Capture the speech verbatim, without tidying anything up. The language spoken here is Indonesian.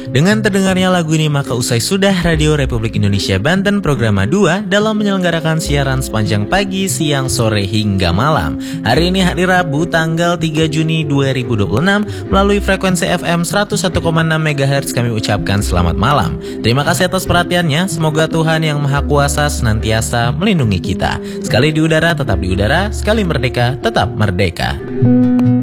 Dengan terdengarnya lagu ini maka usai sudah Radio Republik Indonesia Banten Programa dua dalam menyelenggarakan siaran sepanjang pagi, siang, sore hingga malam. Hari ini hari Rabu tanggal tiga Juni dua ribu dua puluh enam melalui frekuensi F M seratus satu koma enam megahertz kami ucapkan selamat malam. Terima kasih atas perhatiannya. Semoga Tuhan yang Maha Kuasa senantiasa melindungi kita. Sekali di udara tetap di udara, sekali merdeka tetap merdeka.